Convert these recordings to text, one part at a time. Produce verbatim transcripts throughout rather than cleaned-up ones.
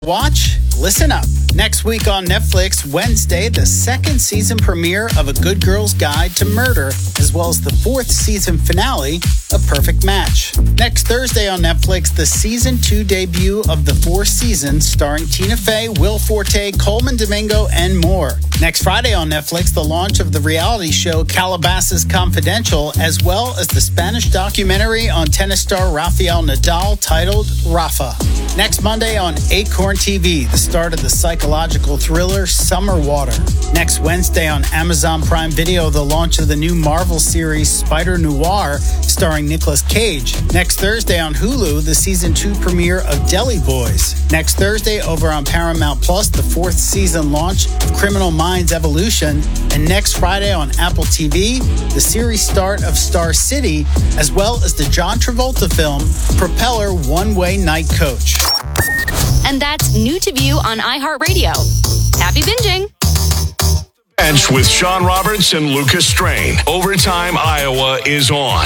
Watch, listen up. Next week on Netflix, Wednesday, the second season premiere of A Good Girl's Guide to Murder, as well as the fourth season finale, A Perfect Match. Next Thursday on Netflix, the season two debut of the fourth season, starring Tina Fey, Will Forte, Coleman Domingo, and more. Next Friday on Netflix, the launch of the reality show Calabasas Confidential, as well as the Spanish documentary on tennis star Rafael Nadal titled Rafa. Next Monday on Acorn T V, the start of the psychological thriller Summer Water. Next Wednesday on Amazon Prime Video, the launch of the new Marvel series Spider Noir, starring Nicolas Cage. Next Thursday on Hulu, the season two premiere of Deli Boys. Next Thursday over on Paramount Plus, the fourth season launch of Criminal Minds Evolution. And next Friday on Apple T V, the series start of Star City, as well as the John Travolta film Propeller One-Way Night Coach. And that's new to view on iHeartRadio. Happy binging. Bench with Sean Roberts and Lucas Strain. Overtime Iowa is on.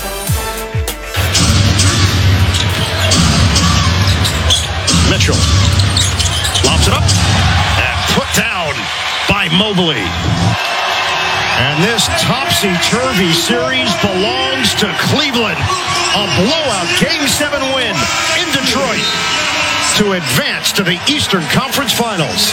Mitchell lobs it up and put down by Mobley. And this topsy-turvy series belongs to Cleveland. A blowout Game seven win in Detroit to advance to the Eastern Conference Finals.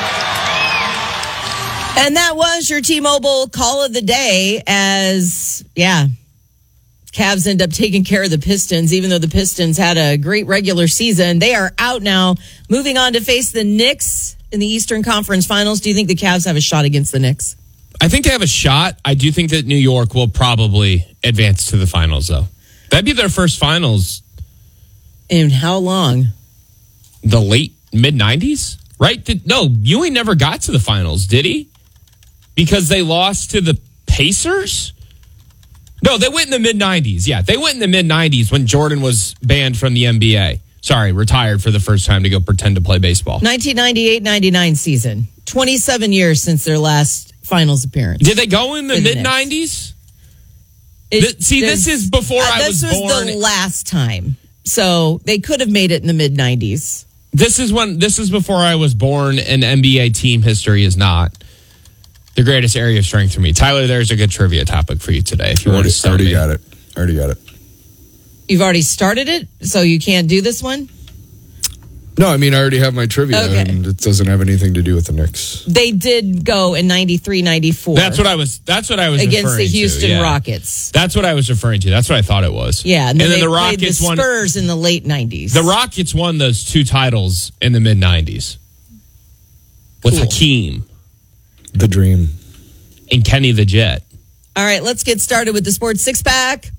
And that was your T-Mobile call of the day as, yeah, Cavs end up taking care of the Pistons, even though the Pistons had a great regular season. They are out now, moving on to face the Knicks in the Eastern Conference Finals. Do you think the Cavs have a shot against the Knicks? I think they have a shot. I do think that New York will probably advance to the finals, though. That'd be their first finals. In how long? The late mid-nineties, right? Did, no, Ewing never got to the finals, did he? Because they lost to the Pacers? No, they went in the mid-nineties. Yeah, they went in the mid-nineties when Jordan was banned from the N B A. Sorry, retired for the first time to go pretend to play baseball. nineteen ninety-eight ninety-nine season. twenty-seven years since their last finals appearance. Did they go in the in mid-nineties? The See, this is before uh, I was born. This was the last time. So they could have made it in the mid-nineties. This is when this is before I was born, and N B A team history is not the greatest area of strength for me. Tyler, there's a good trivia topic for you today. If you already, want to start already me. got it. Already got it. You've already started it, so you can't do this one? No, I mean, I already have my trivia, Okay. and it doesn't have anything to do with the Knicks. They did go in ninety-three ninety-four. That's what I was. That's what I was against referring the Houston to, yeah. Rockets. That's what I was referring to. That's what I thought it was. Yeah, and and then, then they the played Rockets the won. Spurs in the late nineties. The Rockets won those two titles in the mid nineties with Cool. Hakeem The dream. and Kenny the Jet. All right, let's get started with the sports six pack.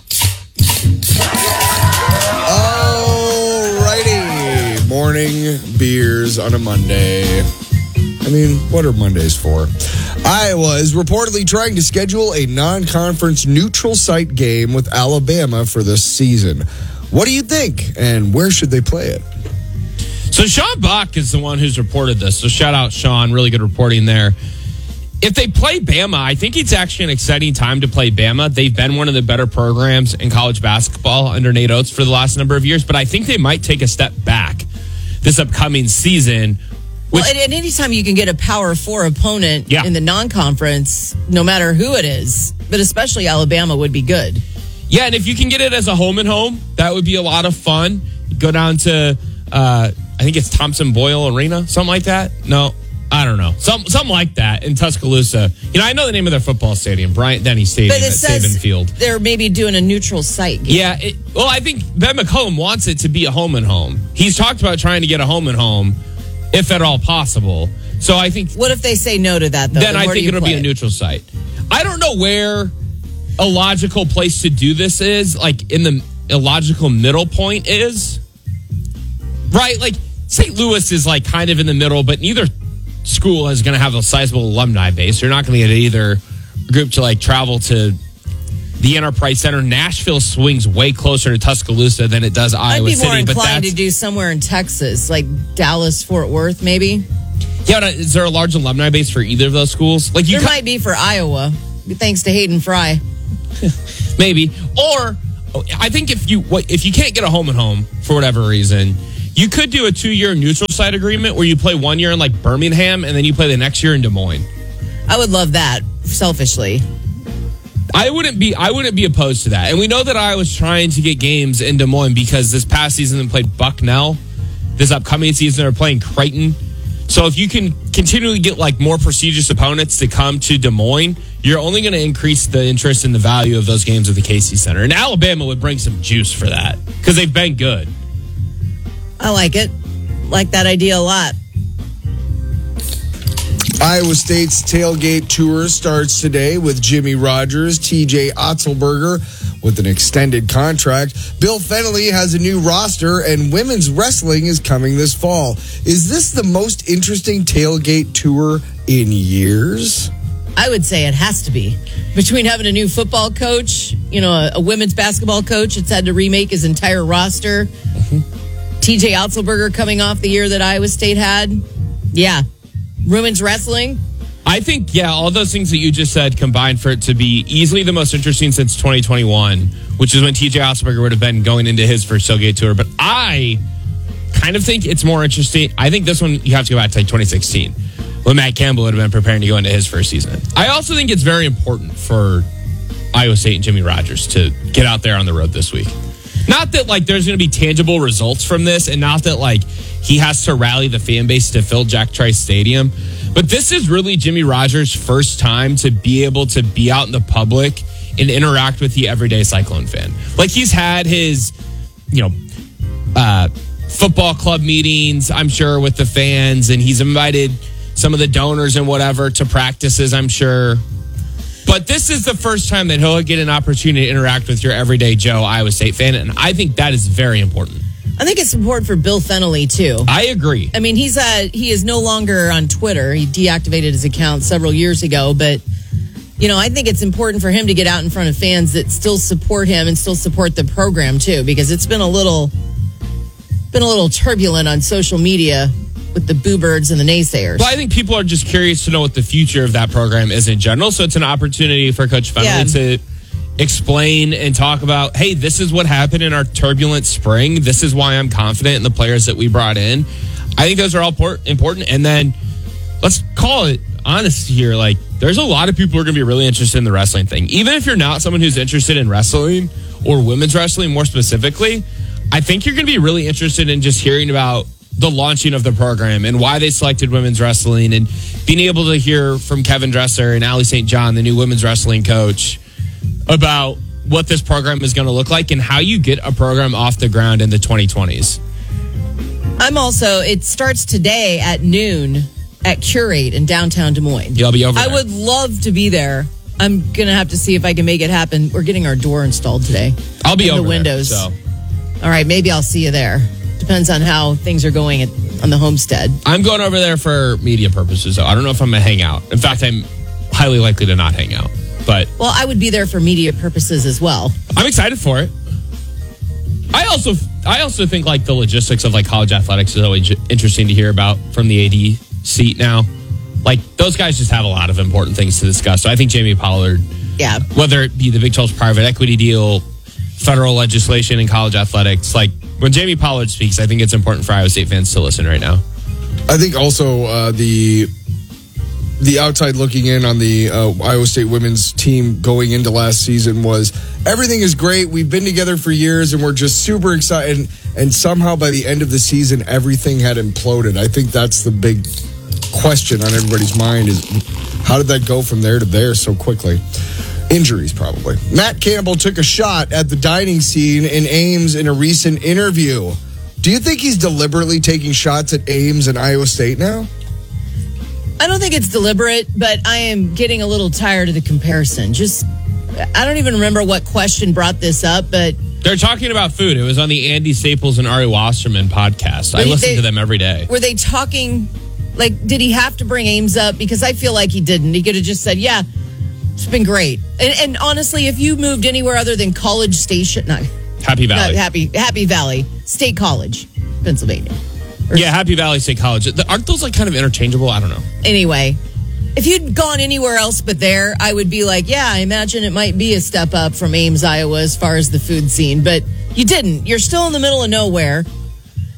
Alrighty. Morning beers on a Monday. I mean, what are Mondays for? Iowa is reportedly trying to schedule a non-conference neutral site game with Alabama for this season. What do you think? And where should they play it? So Sean Bach is the one who's reported this. So shout out Sean, really good reporting there. If they play Bama, I think it's actually an exciting time to play Bama. They've been one of the better programs in college basketball under Nate Oates for the last number of years, but I think they might take a step back this upcoming season. Which, Well, and anytime you can get a Power Four opponent Yeah. in the non-conference, no matter who it is, but especially Alabama would be good. yeah, and if you can get it as a home and home, that would be a lot of fun. Go down to, uh, I think it's Thompson Boyle Arena, something like that. No, I don't know. Some, something like that in Tuscaloosa. You know, I know the name of their football stadium, Bryant Denny Stadium But it at says Saban Field. they're maybe doing a neutral site game. Yeah, it, well, I think Ben McCollum wants it to be a home and home. He's talked about trying to get a home and home, if at all possible. So I think What if they say no to that, though? then I where do think you it'll play be a it? neutral site. I don't know where a logical place to do this is, like in the illogical middle point is. Right? Like Saint Louis is like kind of in the middle, but neither school is going to have a sizable alumni base. You're not going to get either group to like travel to the Enterprise Center. Nashville swings way closer to Tuscaloosa than it does I'd Iowa be more City. But inclined that's, to do somewhere in Texas, like Dallas, Fort Worth, maybe. yeah, but is there a large alumni base for either of those schools? Like you There ca- might be for Iowa, thanks to Hayden Fry. maybe. Or I think if you what if you can't get a home and home for whatever reason, You could do a two-year neutral site agreement where you play one year in like Birmingham and then you play the next year in Des Moines. I would love that, selfishly. I wouldn't be I wouldn't be opposed to that. And we know that I was trying to get games in Des Moines because this past season they played Bucknell. This upcoming season they're playing Creighton. So if you can continually get like more prestigious opponents to come to Des Moines, you're only going to increase the interest and the value of those games at the Casey Center. And Alabama would bring some juice for that because they've been good. I like it. Like that idea a lot. Iowa State's tailgate tour starts today with Jimmy Rogers, T J Otzelberger with an extended contract. Bill Fennelly has a new roster, and women's wrestling is coming this fall. Is this the most interesting tailgate tour in years? I would say it has to be. Between having a new football coach, you know, a, a women's basketball coach that's had to remake his entire roster, mm-hmm. T J Otzelberger coming off the year that Iowa State had. Yeah. Women's wrestling. I think, yeah, all those things that you just said combined for it to be easily the most interesting since twenty twenty-one, which is when T J Otzelberger would have been going into his first tailgate tour. But I kind of think it's more interesting. I think this one, you have to go back to like twenty sixteen, when Matt Campbell would have been preparing to go into his first season. I also think it's very important for Iowa State and Jimmy Rogers to get out there on the road this week. Not that like there's going to be tangible results from this, and not that like he has to rally the fan base to fill Jack Trice Stadium, but this is really Jimmy Rogers' first time to be able to be out in the public and interact with the everyday Cyclone fan. Like he's had his, you know, uh, football club meetings, I'm sure, with the fans, and he's invited some of the donors and whatever to practices, I'm sure. But this is the first time that he'll get an opportunity to interact with your everyday Joe Iowa State fan, and I think that is very important. I think it's important for Bill Fennelly, too. I agree. I mean, he's uh, he is no longer on Twitter. He deactivated his account several years ago, but, you know, I think it's important for him to get out in front of fans that still support him and still support the program, too, because it's been a little, been a little turbulent on social media with the boo birds and the naysayers. Well, I think people are just curious to know what the future of that program is in general. So it's an opportunity for Coach Fennelly Yeah. to explain and talk about, hey, this is what happened in our turbulent spring. This is why I'm confident in the players that we brought in. I think those are all por- important. And then let's call it honest here. Like, there's a lot of people who are going to be really interested in the wrestling thing. Even if you're not someone who's interested in wrestling or women's wrestling more specifically, I think you're going to be really interested in just hearing about the launching of the program and why they selected women's wrestling, and being able to hear from Kevin Dresser and Allie Saint John, the new women's wrestling coach, about what this program is going to look like and how you get a program off the ground in the twenty twenties. I'm also, it starts today at noon at Curate in downtown Des Moines. You'll be over I there. would love to be there. I'm going to have to see if I can make it happen. We're getting our door installed today. I'll be in over the windows. there, so. All right, maybe I'll see you there. Depends on how things are going at, on the homestead. I'm going over there for media purposes, though. I don't know if I'm going to hang out. In fact, I'm highly likely to not hang out. But Well, I would be there for media purposes as well. I'm excited for it. I also I also think like the logistics of like college athletics is always interesting to hear about from the A D seat now. Like those guys just have a lot of important things to discuss. So I think Jamie Pollard, Yeah. whether it be the Big twelve's private equity deal, federal legislation in college athletics, like when Jamie Pollard speaks, I think it's important for Iowa State fans to listen right now. I think also uh, the the outside looking in on the uh, Iowa State women's team going into last season was everything is great. We've been together for years and we're just super excited. And, and somehow by the end of the season, everything had imploded. I think that's the big question on everybody's mind is how did that go from there to there so quickly? Injuries, probably. Matt Campbell took a shot at the dining scene in Ames in a recent interview. Do you think he's deliberately taking shots at Ames and Iowa State now? I don't think it's deliberate, but I am getting a little tired of the comparison. Just, I don't even remember what question brought this up, but They're talking about food. It was on the Andy Staples and Ari Wasserman podcast. I They- listen they- to them every day. were they talking, like, did he have to bring Ames up? Because I feel like he didn't. He could have just said, yeah, it's been great. And, and honestly, if you moved anywhere other than College Station, not, Happy Valley. not Happy, Happy Valley, State College, Pennsylvania. Yeah, Happy Valley State College. The- Aren't those like kind of interchangeable? I don't know. Anyway, if you'd gone anywhere else but there, I would be like, yeah, I imagine it might be a step up from Ames, Iowa, as far as the food scene. But you didn't. You're still in the middle of nowhere.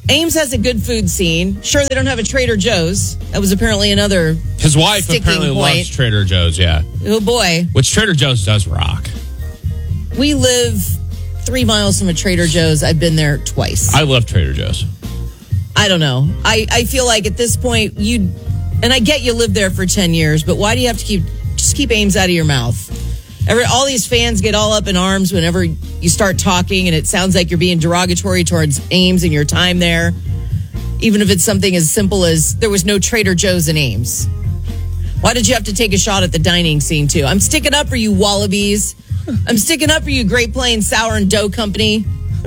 Ames has a good food scene. Sure, they don't have a Trader Joe's. That was apparently another His wife sticking apparently point. loves Trader Joe's, yeah. Oh, boy. Which Trader Joe's does rock. We live three miles from a Trader Joe's. I've been there twice. I love Trader Joe's. I don't know. I, I feel like at this point, you, and I get you lived there for ten years, but why do you have to keep, just keep Ames out of your mouth? Every, all these fans get all up in arms whenever you start talking, and it sounds like you're being derogatory towards Ames and your time there, even if it's something as simple as there was no Trader Joe's in Ames. Why did you have to take a shot at the dining scene, too? I'm sticking up for you, Wallabies. I'm sticking up for you, Great Plains Sour and Dough Company.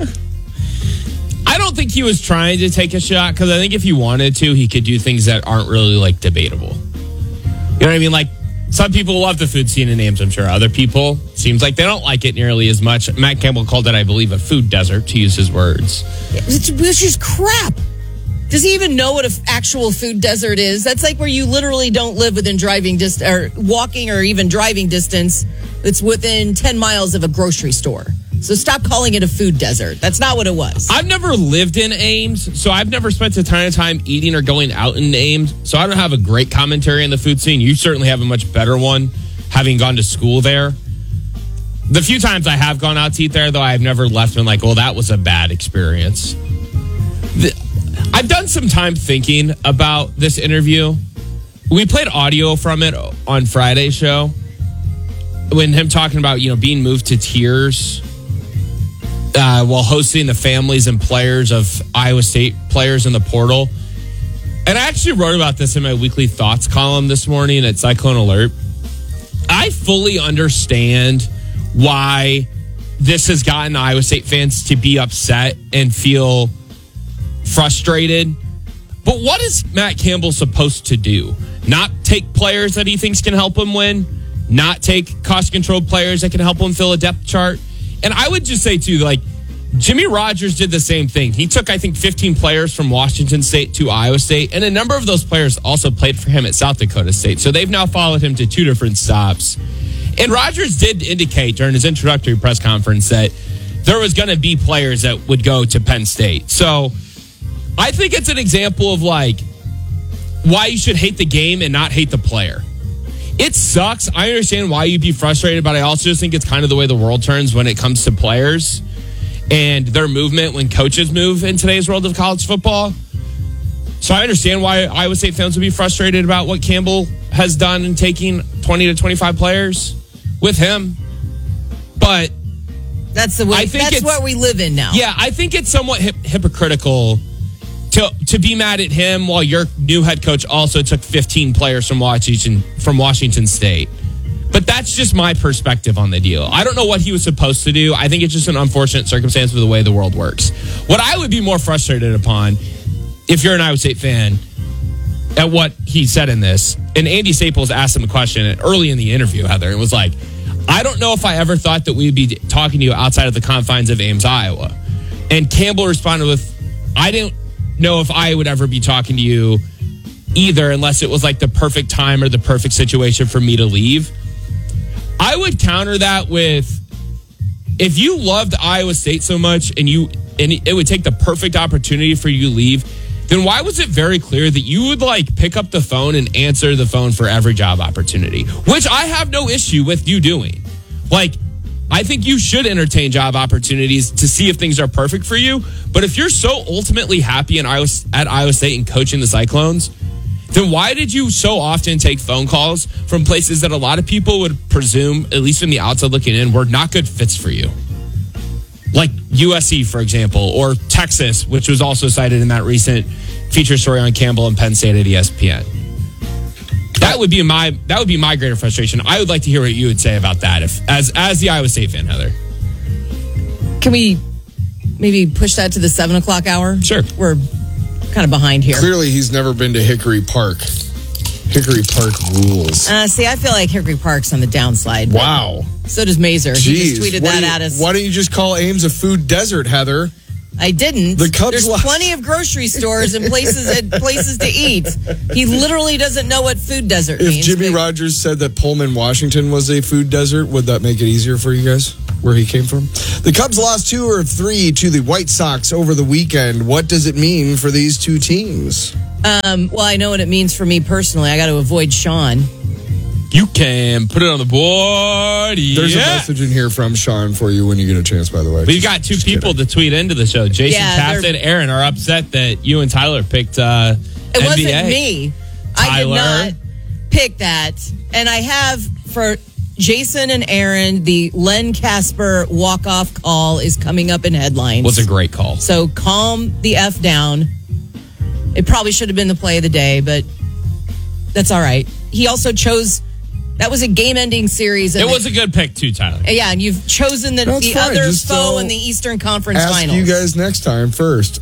I don't think he was trying to take a shot, because I think if he wanted to, he could do things that aren't really, like, debatable. You know what I mean? Like, some people love the food scene in Ames, I'm sure. Other people, seems like they don't like it nearly as much. Matt Campbell called it, I believe, a food desert, to use his words. It's, it's just crap. Does he even know what an actual food desert is? That's like where you literally don't live within driving distance, or walking or even driving distance. It's within ten miles of a grocery store. So stop calling it a food desert. That's not what it was. I've never lived in Ames, so I've never spent a ton of time eating or going out in Ames. So I don't have a great commentary on the food scene. You certainly have a much better one, having gone to school there. The few times I have gone out to eat there, though, I've never left and like, well, that was a bad experience. The, I've done some time thinking about this interview. We played audio from it on Friday's show when him talking about, you know, being moved to tears uh, while hosting the families and players of Iowa State players in the portal. And I actually wrote about this in my weekly thoughts column this morning at Cyclone Alert. I fully understand why this has gotten Iowa State fans to be upset and feel frustrated. But what is Matt Campbell supposed to do? Not take players that he thinks can help him win? Not take cost-controlled players that can help him fill a depth chart? And I would just say, too, like, Jimmy Rogers did the same thing. He took, I think, fifteen players from Washington State to Iowa State, and a number of those players also played for him at South Dakota State. So they've now followed him to two different stops. And Rogers did indicate during his introductory press conference that there was going to be players that would go to Penn State. So I think it's an example of, like, why you should hate the game and not hate the player. It sucks. I understand why you'd be frustrated, but I also just think it's kind of the way the world turns when it comes to players and their movement when coaches move in today's world of college football. So I understand why Iowa State fans would be frustrated about what Campbell has done in taking twenty to twenty-five players with him. But that's the way. I think that's it's, what we live in now. Yeah, I think it's somewhat hip, hypocritical to to be mad at him while your new head coach also took fifteen players from Washington from Washington State. But that's just my perspective on the deal. I don't know what he was supposed to do. I think it's just an unfortunate circumstance with the way the world works. What I would be more frustrated upon, if you're an Iowa State fan, at what he said in this, and Andy Staples asked him a question early in the interview, Heather, and was like, I don't know if I ever thought that we'd be talking to you outside of the confines of Ames, Iowa. And Campbell responded with, I didn't know if I would ever be talking to you either unless it was like the perfect time or the perfect situation for me to leave. I would counter that with, if you loved Iowa State so much and you and it would take the perfect opportunity for you to leave, then why was it very clear that you would like pick up the phone and answer the phone for every job opportunity, which I have no issue with you doing. Like, I think you should entertain job opportunities to see if things are perfect for you. But if you're so ultimately happy in Iowa, at Iowa State and coaching the Cyclones, then why did you so often take phone calls from places that a lot of people would presume, at least from the outside looking in, were not good fits for you? Like U S C, for example, or Texas, which was also cited in that recent feature story on Campbell and Penn State at E S P N. That would be my that would be my greater frustration. I would like to hear what you would say about that, if as as the Iowa State fan, Heather. Can we maybe push that to the seven o'clock hour? Sure. We're kind of behind here. Clearly, he's never been to Hickory Park. Hickory Park rules. Uh, see, I feel like Hickory Park's on the downslide. Wow. So does Mazer. Jeez. He just tweeted Why that do you- at us. Why don't you just call Ames a food desert, Heather? I didn't. The Cubs There's lost. plenty of grocery stores and places and places to eat. He literally doesn't know what food desert If means. Jimmy but- Rogers said that Pullman, Washington was a food desert, would that make it easier for you guys? where he came from. The Cubs lost two or three to the White Sox over the weekend. What does it mean for these two teams? Um, well, I know what it means for me personally. I got to avoid Sean. You can put it on the board. There's yeah. a message in here from Sean for you when you get a chance, by the way. We've got two Just people kidding. to tweet into the show. Jason Yeah, Taft and Aaron are upset that you and Tyler picked uh, It N B A. wasn't me. I Tyler. did not pick that. And I have for Jason and Aaron, the Len Casper walk-off call is coming up in headlines. Was a great call. So calm the F down. It probably should have been the play of the day, but that's all right. He also chose, that was a game-ending series. It and was the, a good pick, too, Tyler. Yeah, and you've chosen the, That's the fine. other Just foe don't in the Eastern Conference Ask Finals. you guys next time first.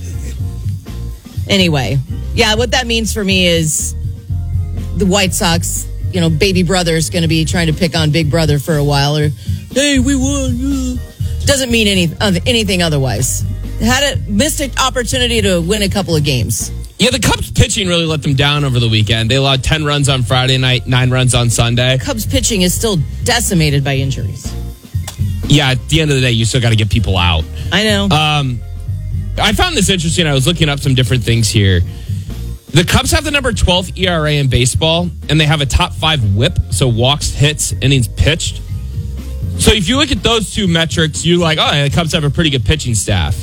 Anyway, yeah, what that means for me is the White Sox, you know, baby brother is going to be trying to pick on big brother for a while, or hey, we won. Doesn't mean any anything otherwise. Had a missed an opportunity to win a couple of games. Yeah, the Cubs pitching really let them down over the weekend. They allowed ten runs on Friday night, nine runs on Sunday. Cubs pitching is still decimated by injuries. Yeah, at the end of the day, you still got to get people out. I know. Um, I found this interesting. I was looking up some different things here. The Cubs have the number twelve E R A in baseball, and they have a top five whip, so walks, hits, innings pitched. So if you look at those two metrics, you're like, oh, yeah, the Cubs have a pretty good pitching staff.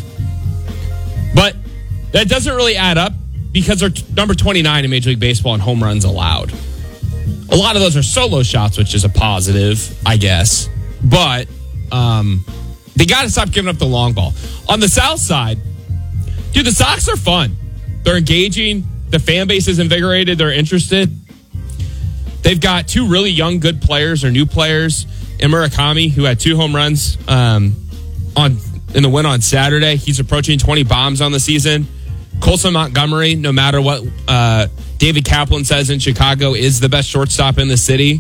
But that doesn't really add up because they're t- number twenty-nine in Major League Baseball in home runs allowed. A lot of those are solo shots, which is a positive, I guess. But um, they got to stop giving up the long ball. On the South side, dude, the Sox are fun. They're engaging. The fan base is invigorated. They're interested. They've got two really young, good players or new players. In Murakami, who had two home runs um, on in the win on Saturday. He's approaching twenty bombs on the season. Colson Montgomery, no matter what uh, David Kaplan says in Chicago, is the best shortstop in the city.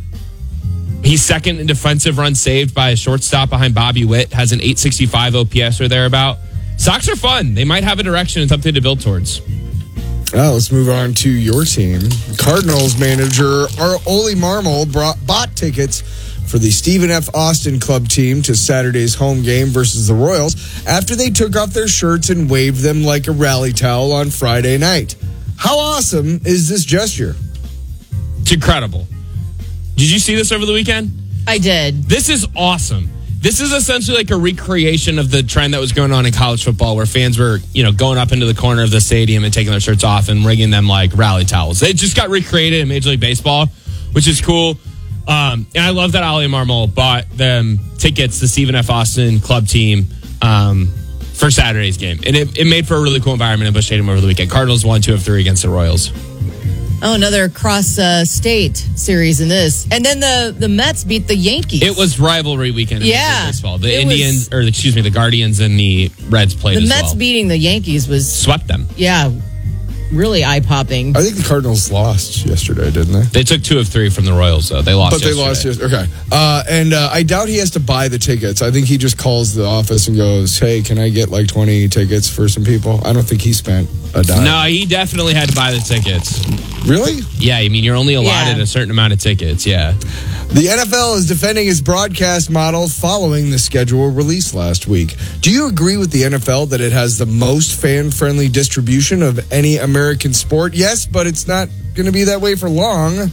He's second in defensive runs saved by a shortstop behind Bobby Witt. Has an eight sixty-five O P S or thereabout. Sox are fun. They might have a direction and something to build towards. Well, let's move on to your team. Cardinals manager Oli Marmol brought, bought tickets for the Stephen F. Austin club team to Saturday's home game versus the Royals after they took off their shirts and waved them like a rally towel on Friday night. How awesome is this gesture? It's incredible. Did you see this over the weekend? I did. This is awesome. This is essentially like a recreation of the trend that was going on in college football where fans were, you know, going up into the corner of the stadium and taking their shirts off and rigging them like rally towels. It just got recreated in Major League Baseball, which is cool. Um, and I love that Oli Marmol bought them tickets to Stephen F. Austin club team um, for Saturday's game. And it, it made for a really cool environment in Busch Stadium over the weekend. Cardinals won two of three against the Royals. Oh, another cross-state uh, series in this. And then the, the Mets beat the Yankees. It was rivalry weekend in Yeah. Major League Baseball. The It Indians, was- or excuse me, the Guardians and the Reds played The as Mets well. beating the Yankees was, Swept them. yeah, really eye-popping. I think the Cardinals lost yesterday, didn't they? They took two of three from the Royals, though. They lost But they yesterday. lost yesterday. Okay. Uh, and uh, I doubt he has to buy the tickets. I think he just calls the office and goes, hey, can I get like twenty tickets for some people? I don't think he spent a dime. No, he definitely had to buy the tickets. Really? Yeah, I mean, you're only allotted Yeah. a certain amount of tickets, yeah. The N F L is defending its broadcast model following the schedule released last week. Do you agree with the N F L that it has the most fan-friendly distribution of any American sport? Yes, but it's not going to be that way for long.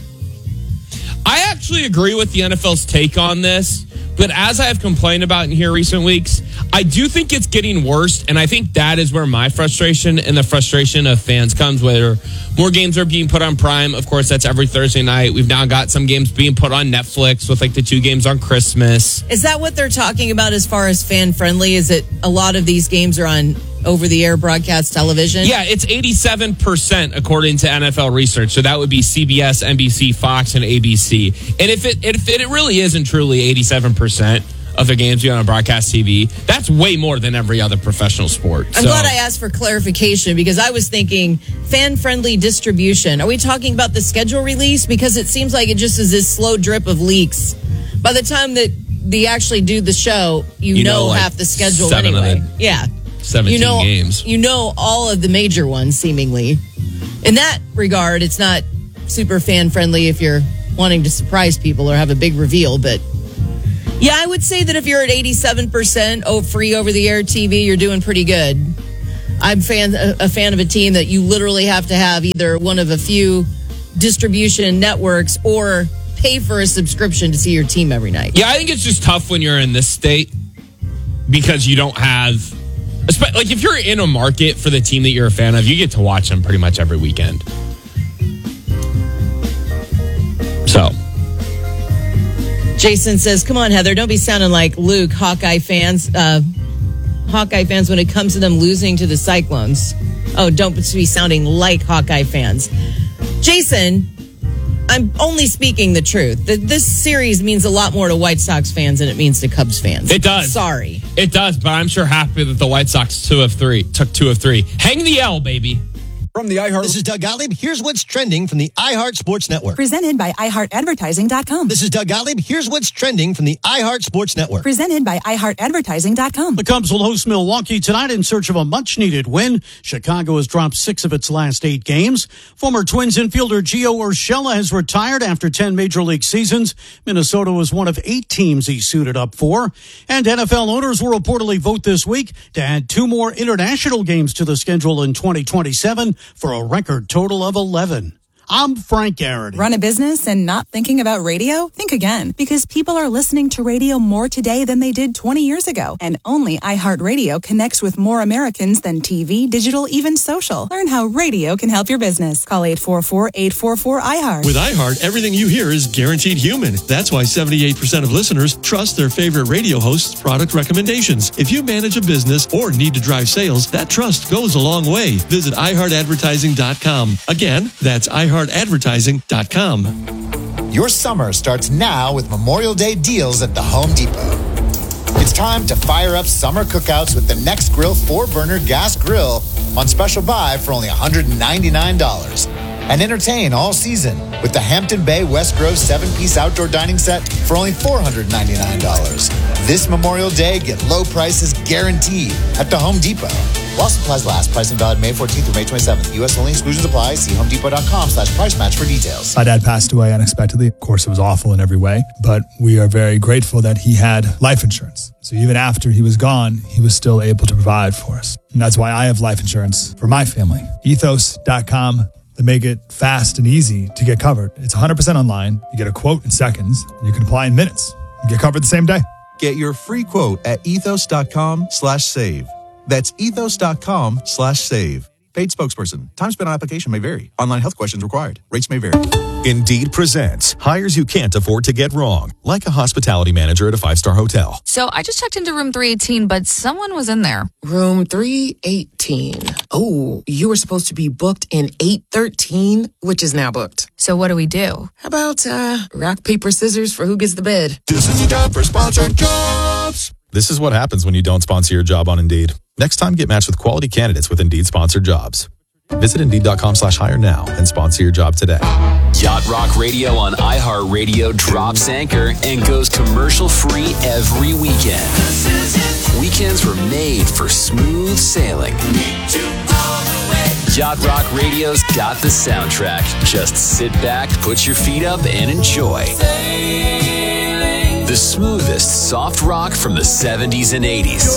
I actually agree with the N F L's take on this, but as I have complained about in here recent weeks, I do think it's getting worse, and I think that is where my frustration and the frustration of fans comes, where more games are being put on Prime. Of course, that's every Thursday night. We've now got some games being put on Netflix with like the two games on Christmas. Is that what they're talking about as far as fan-friendly? Is it a lot of these games are on over-the-air broadcast television? Yeah, it's eighty-seven percent according to N F L research. So that would be C B S, N B C, Fox, and A B C. And if it if it really isn't truly eighty-seven percent of the games being on broadcast T V, that's way more than every other professional sport. I'm So- glad I asked for clarification because I was thinking fan-friendly distribution. Are we talking about the schedule release? Because it seems like it just is this slow drip of leaks. By the time that they actually do the show, you, You know, know, like half the schedule seven of anyway. it. Yeah. seventeen you know, games. You know all of the major ones, seemingly. In that regard, it's not super fan-friendly if you're wanting to surprise people or have a big reveal, but Yeah, I would say that if you're at eighty-seven percent oh, free over-the-air T V, you're doing pretty good. I'm fan, a, a fan of a team that you literally have to have either one of a few distribution networks or pay for a subscription to see your team every night. Yeah, I think it's just tough when you're in this state because you don't have... Like, if you're in a market for the team that you're a fan of, you get to watch them pretty much every weekend. So... Jason says, come on, Heather, don't be sounding like Luke, Hawkeye fans. Uh, Hawkeye fans when it comes to them losing to the Cyclones. Oh, don't be sounding like Hawkeye fans. Jason, I'm only speaking the truth. This series means a lot more to White Sox fans than it means to Cubs fans. It does. Sorry. It does, but I'm sure happy that the White Sox two of three took two of three. Hang the L, baby. From the iHeart. This is Doug Gottlieb. Here's what's trending from the iHeart Sports Network. Presented by i heart advertising dot com. This is Doug Gottlieb. Here's what's trending from the iHeart Sports Network. Presented by i heart advertising dot com. The Cubs will host Milwaukee tonight in search of a much-needed win. Chicago has dropped six of its last eight games. Former Twins infielder Gio Urshela has retired after ten Major League seasons. Minnesota was one of eight teams he suited up for. And N F L owners will reportedly vote this week to add two more international games to the schedule in twenty twenty-seven for a record total of eleven. I'm Frank Garrity. Run a business and not thinking about radio? Think again, because people are listening to radio more today than they did twenty years ago. And only iHeartRadio connects with more Americans than T V, digital, even social. Learn how radio can help your business. Call eight four four, eight four four, iHeart. With iHeart, everything you hear is guaranteed human. That's why seventy-eight percent of listeners trust their favorite radio host's product recommendations. If you manage a business or need to drive sales, that trust goes a long way. Visit i heart advertising dot com. Again, that's i heart advertising dot com. Your summer starts now with Memorial Day deals at the Home Depot. It's time to fire up summer cookouts with the Next Grill four-burner gas grill on special buy for only one hundred ninety-nine dollars. And entertain all season with the Hampton Bay West Grove seven-piece outdoor dining set for only four hundred ninety-nine dollars. This Memorial Day, get low prices guaranteed at the Home Depot. While supplies last, pricing valid May fourteenth through May twenty-seventh. U S only, exclusions apply. See homedepot.com slash price match for details. My dad passed away unexpectedly. Of course, it was awful in every way, but we are very grateful that he had life insurance. So even after he was gone, he was still able to provide for us. And that's why I have life insurance for my family. ethos dot com. They make it fast and easy to get covered. It's one hundred percent online. You get a quote in seconds, and you can apply in minutes. You get covered the same day. Get your free quote at ethos.com slash save. That's ethos.com slash save. Paid spokesperson. Time spent on application may vary. Online health questions required. Rates may vary. Indeed presents hires you can't afford to get wrong, like a hospitality manager at a five-star hotel. So I just checked into room three eighteen, but someone was in there. Room three eighteen. Oh, you were supposed to be booked in eight thirteen, which is now booked. So what do we do? How about uh, rock, paper, scissors for who gets the bed? This is your job for sponsored jobs. This is what happens when you don't sponsor your job on Indeed. Next time, get matched with quality candidates with Indeed sponsored jobs. Visit Indeed.com slash hire now and sponsor your job today. Yacht Rock Radio on iHeartRadio drops anchor and goes commercial free every weekend. Weekends were made for smooth sailing. Yacht Rock Radio's got the soundtrack. Just sit back, put your feet up, and enjoy. The smoothest soft rock from the seventies and eighties.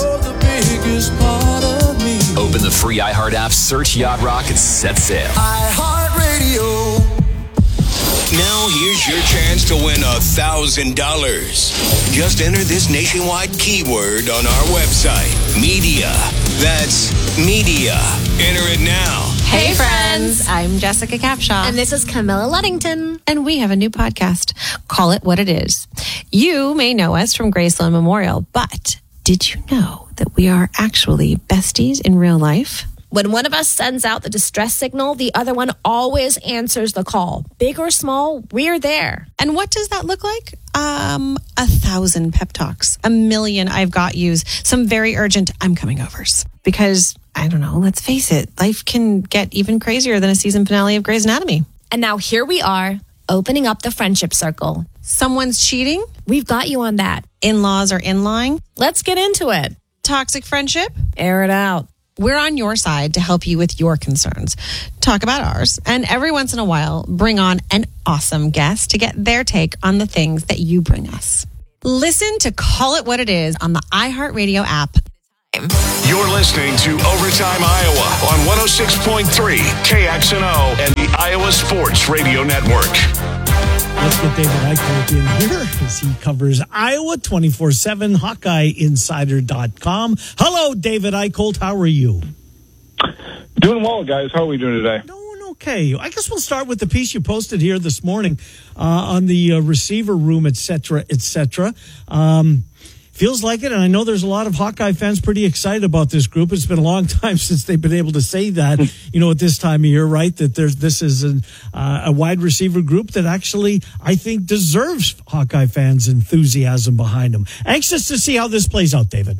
Open the free iHeart app, search Yacht Rock, and set sail. iHeartRadio. Now here's your chance to win a thousand dollars. Just enter this nationwide keyword on our website, media. That's media. Enter it now. Hey, friends. I'm Jessica Capshaw. And this is Camilla Luddington. And we have a new podcast. Call It What It Is. You may know us from Graceland Memorial, but did you know that we are actually besties in real life? When one of us sends out the distress signal, the other one always answers the call. Big or small, we're there. And what does that look like? Um, a thousand pep talks, a million I've got yous, some very urgent I'm coming overs. Because, I don't know, let's face it, life can get even crazier than a season finale of Grey's Anatomy. And now here we are, opening up the friendship circle. Someone's cheating? We've got you on that. In-laws are in-lying? Let's get into it. Toxic friendship? Air it out. We're on your side to help you with your concerns. Talk about ours. And every once in a while, bring on an awesome guest to get their take on the things that you bring us. Listen to Call It What It Is on the iHeartRadio app. You're listening to Overtime Iowa on one oh six point three K X N O and the Iowa Sports Radio Network. Let's get David Eichholt in here as he covers Iowa twenty-four seven, Hawkeye Insider dot com. Hello, David Eichholt. How are you? Doing well, guys. How are we doing today? Doing okay. I guess we'll start with the piece you posted here this morning uh, on the uh, receiver room, et cetera, et cetera. Um, feels like it, and I know there's a lot of Hawkeye fans pretty excited about this group. It's been a long time since they've been able to say that, you know, at this time of year, right, that there's this is an, uh, a wide receiver group that actually, I think, deserves Hawkeye fans' enthusiasm behind them. Anxious to see how this plays out, David.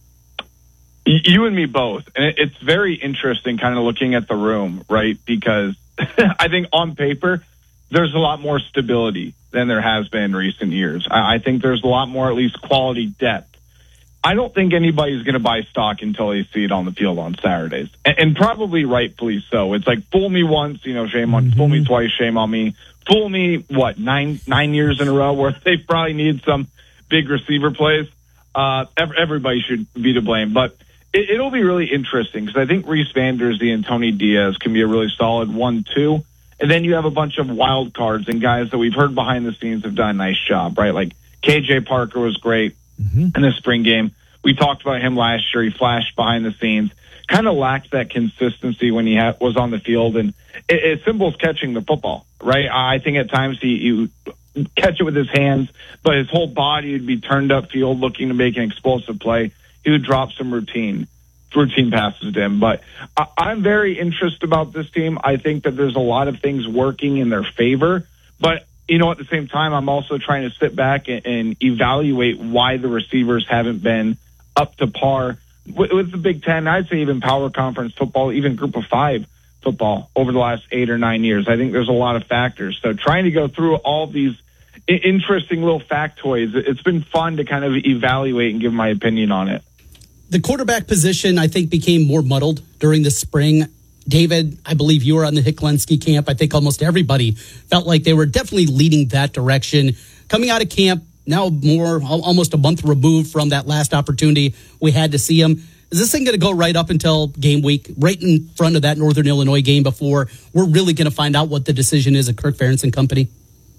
You and me both. And it's very interesting kind of looking at the room, right, because I think on paper, there's a lot more stability than there has been in recent years. I think there's a lot more, at least, quality depth. I don't think anybody's going to buy stock until they see it on the field on Saturdays, and, and probably rightfully so. It's like, fool me once, you know, shame on, mm-hmm. fool me twice, shame on me. Fool me, what, nine nine years in a row where they probably need some big receiver plays. Uh, everybody should be to blame, but it, it'll be really interesting because I think Reese Vandersdee and Tony Diaz can be a really solid one two. And then you have a bunch of wild cards and guys that we've heard behind the scenes have done a nice job, right? Like K J Parker was great mm-hmm. in the spring game. We talked about him last year. He flashed behind the scenes, kind of lacked that consistency when he ha- was on the field. And it, it's simple as catching the football, right? I think at times he, he would catch it with his hands, but his whole body would be turned upfield looking to make an explosive play. He would drop some routine. routine passes to him. But I, I'm very interested about this team. I think that there's a lot of things working in their favor. But, you know, at the same time, I'm also trying to sit back and, and evaluate why the receivers haven't been up to par with, with the Big Ten. I'd say even power conference football, even group of five football over the last eight or nine years. I think there's a lot of factors. So trying to go through all these interesting little factoids, it's been fun to kind of evaluate and give my opinion on it. The quarterback position, I think, became more muddled during the spring. David, I believe you were on the Hicklenski camp. I think almost everybody felt like they were definitely leading that direction. Coming out of camp, now more, almost a month removed from that last opportunity we had to see him. Is this thing going to go right up until game week, right in front of that Northern Illinois game before we're really going to find out what the decision is at Kirk Ferentz and company?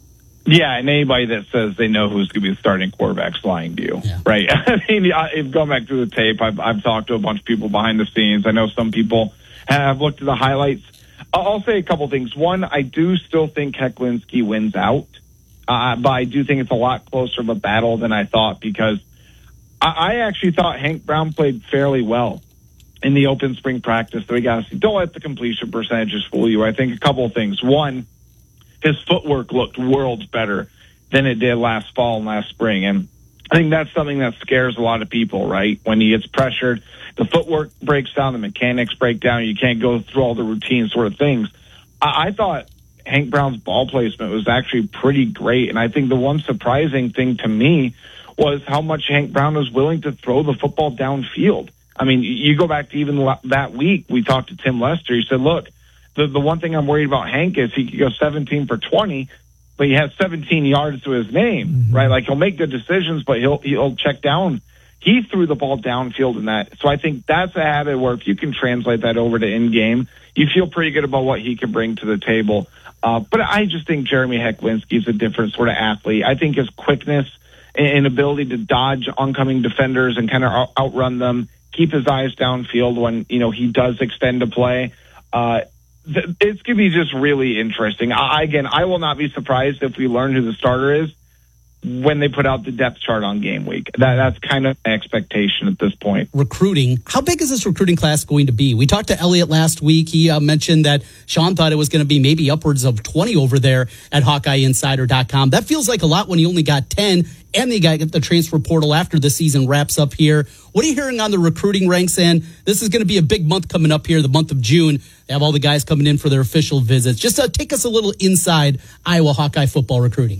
Yeah, and anybody that says they know who's going to be the starting quarterback's lying to you, yeah. right? I mean, I've gone back through the tape. I've, I've talked to a bunch of people behind the scenes. I know some people have looked at the highlights. I'll say a couple things. One, I do still think Hecklinski wins out, uh, but I do think it's a lot closer of a battle than I thought because I, I actually thought Hank Brown played fairly well in the open spring practice. So we got to see. Don't let the completion percentages fool you. I think a couple of things. One, his footwork looked worlds better than it did last fall and last spring. And I think that's something that scares a lot of people, right? When he gets pressured, the footwork breaks down, the mechanics break down, you can't go through all the routine sort of things. I, I thought Hank Brown's ball placement was actually pretty great. And I think the one surprising thing to me was how much Hank Brown was willing to throw the football downfield. I mean, you go back to even that week, we talked to Tim Lester. He said, look, The the one thing I'm worried about Hank is he could go seventeen for twenty, but he has seventeen yards to his name, mm-hmm. right? Like he'll make good decisions, but he'll he'll check down. He threw the ball downfield in that. So I think that's a habit where if you can translate that over to in-game, you feel pretty good about what he can bring to the table. Uh, but I just think Jeremy Hecklinski is a different sort of athlete. I think his quickness and ability to dodge oncoming defenders and kind of outrun them, keep his eyes downfield when, you know, he does extend a play, uh, it's going to be just really interesting. I, again, I will not be surprised if we learn who the starter is when they put out the depth chart on game week. That, that's kind of my expectation at this point. Recruiting. How big is this recruiting class going to be? We talked to Elliot last week. He uh, mentioned that Sean thought it was going to be maybe upwards of twenty over there at Hawkeye Insider dot com. That feels like a lot when you only got ten, and they got the transfer portal after the season wraps up here. What are you hearing on the recruiting ranks? And this is going to be a big month coming up here, the month of June. They have all the guys coming in for their official visits. Just uh, take us a little inside Iowa Hawkeye football recruiting.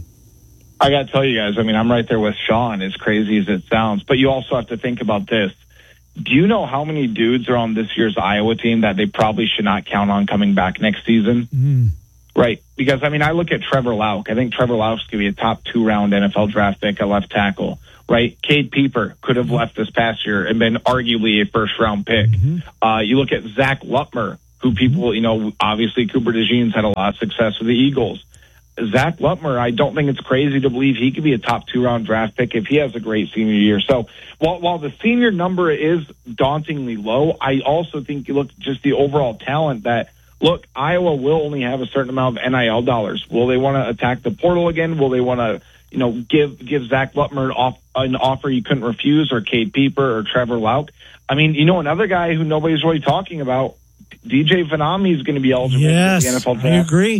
I got to tell you guys, I mean, I'm right there with Sean, as crazy as it sounds. But you also have to think about this. Do you know how many dudes are on this year's Iowa team that they probably should not count on coming back next season? Mm. right? Because, I mean, I look at Trevor Lauck. I think Trevor Lauck's going to be a top two-round N F L draft pick at left tackle, right? Cade Pieper could have left this past year and been arguably a first-round pick. Mm-hmm. Uh, you look at Zach Lutmer, who people, you know, obviously Cooper DeJean's had a lot of success with the Eagles. Zach Lutmer, I don't think it's crazy to believe he could be a top two-round draft pick if he has a great senior year. So while, while the senior number is dauntingly low, I also think you look at just the overall talent that, look, Iowa will only have a certain amount of N I L dollars. Will they want to attack the portal again? Will they want to, you know, give give Zach Lutmer an, off, an offer you couldn't refuse, or Cade Pieper or Trevor Lauck? I mean, you know, another guy who nobody's really talking about, D J Vanami is going to be eligible yes, for the N F L draft. I agree.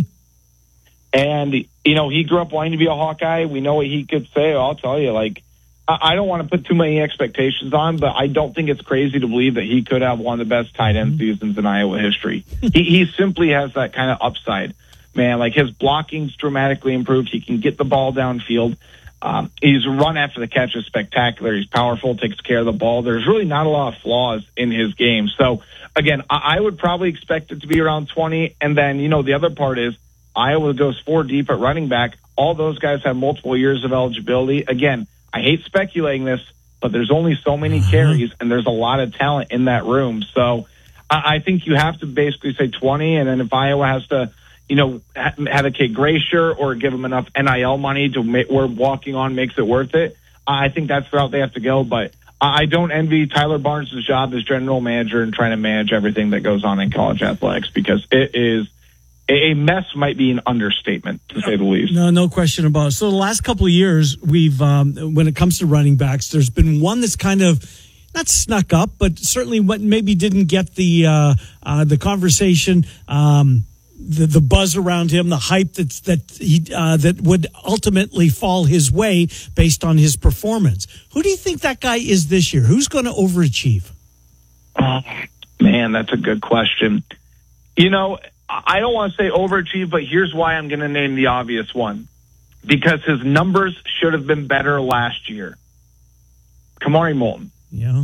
And, you know, he grew up wanting to be a Hawkeye. We know what he could say. I'll tell you, like, I, I don't want to put too many expectations on, but I don't think it's crazy to believe that he could have one of the best tight end mm-hmm. seasons in Iowa history. he, he simply has that kind of upside, man. Like, his blocking's dramatically improved. He can get the ball downfield. Um, his run after the catch is spectacular. He's powerful, takes care of the ball. There's really not a lot of flaws in his game. So, again, I, I would probably expect it to be around twenty. And then, you know, the other part is, Iowa goes four deep at running back. All those guys have multiple years of eligibility. Again, I hate speculating this, but there's only so many carries, and there's a lot of talent in that room. So I, I think you have to basically say twenty, and then if Iowa has to, you know, ha- have a Kate Gracier or give them enough N I L money to make where walking on makes it worth it, I think that's the route they have to go. But I don't envy Tyler Barnes' job as general manager and trying to manage everything that goes on in college athletics, because it is a mess might be an understatement, to say the least. No, no question about it. So the last couple of years, we've um, when it comes to running backs, there's been one that's kind of not snuck up, but certainly what maybe didn't get the uh, uh, the conversation, um, the the buzz around him, the hype that's that he uh, that would ultimately fall his way based on his performance. Who do you think that guy is this year? Who's going to overachieve? Oh, man, that's a good question. You know, I don't want to say overachieve, but here's why I'm going to name the obvious one. Because his numbers should have been better last year. Kamari Moulton. Yeah.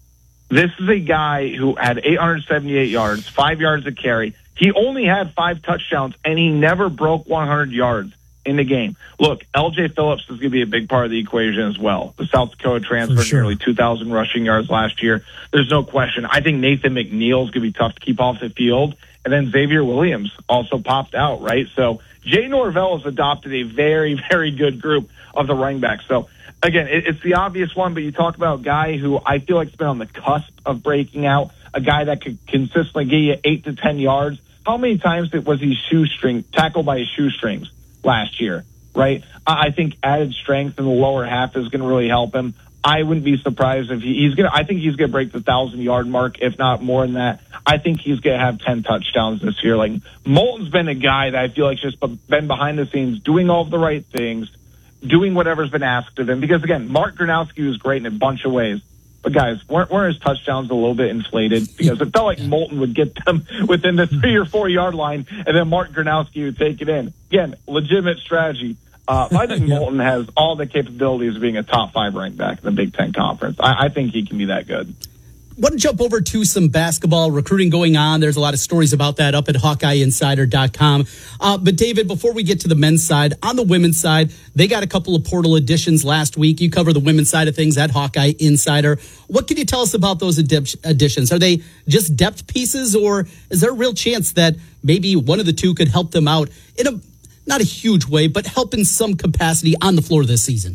This is a guy who had eight hundred seventy-eight yards, five yards a carry. He only had five touchdowns, and he never broke one hundred yards in the game. Look, L J Phillips is going to be a big part of the equation as well. The South Dakota transfer, sure. Nearly two thousand rushing yards last year. There's no question. I think Nathan McNeil is going to be tough to keep off the field. And then Xavier Williams also popped out, right? So Jay Norvell has adopted a very, very good group of the running backs. So, again, it, it's the obvious one, but you talk about a guy who I feel like has been on the cusp of breaking out, a guy that could consistently get you eight to ten yards. How many times was he shoestring, tackled by his shoestrings last year, right? I think added strength in the lower half is going to really help him. I wouldn't be surprised if he, he's going to, I think he's going to break the thousand yard mark, if not more than that. I think he's going to have ten touchdowns this year. Like, Moulton's been a guy that I feel like just been behind the scenes doing all of the right things, doing whatever's been asked of him. Because again, Mark Gronowski was great in a bunch of ways. But guys, weren't, weren't his touchdowns a little bit inflated? Because it felt like Moulton would get them within the three or four yard line, and then Mark Gronowski would take it in. Again, legitimate strategy. Uh, I think yeah. Moulton has all the capabilities of being a top five ranked back in the Big Ten Conference. I, I think he can be that good. Want to jump over to some basketball recruiting going on. There's a lot of stories about that up at Hawkeye Insider dot com. Uh, but David, before we get to the men's side, on the women's side, they got a couple of portal additions last week. You cover the women's side of things at Hawkeye Insider. What can you tell us about those additions? Are they just depth pieces, or is there a real chance that maybe one of the two could help them out in a not a huge way, but help in some capacity on the floor this season?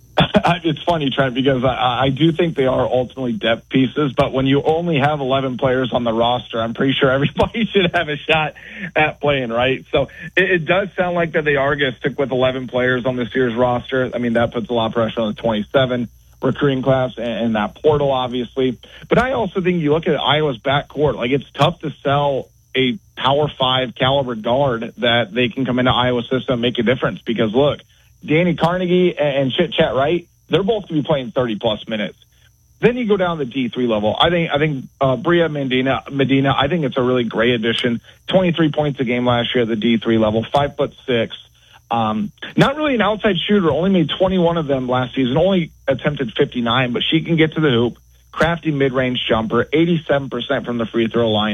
It's funny, Trent, because I, I do think they are ultimately depth pieces, but when you only have eleven players on the roster, I'm pretty sure everybody should have a shot at playing, right? So it, it does sound like that they are going to stick with eleven players on this year's roster. I mean, that puts a lot of pressure on the twenty-seven recruiting class and, and that portal, obviously. But I also think you look at Iowa's backcourt, like it's tough to sell a Power Five caliber guard that they can come into Iowa system and make a difference. Because look, Danny Carnegie and Chit Chat Wright, they're both going to be playing thirty plus minutes. Then you go down to the D three level. I think I think uh, Bria Medina, Medina, I think it's a really great addition. twenty-three points a game last year at the D three level, five foot six. Um, not really an outside shooter. Only made twenty-one of them last season. Only attempted fifty-nine, but she can get to the hoop. Crafty mid-range jumper, eighty-seven percent from the free throw line.